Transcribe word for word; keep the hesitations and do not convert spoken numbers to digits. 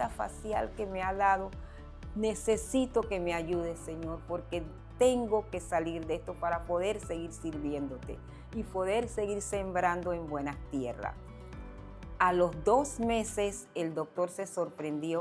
facial que me ha dado, necesito que me ayudes, Señor, porque tengo que salir de esto para poder seguir sirviéndote y poder seguir sembrando en buenas tierras. A los dos meses el doctor se sorprendió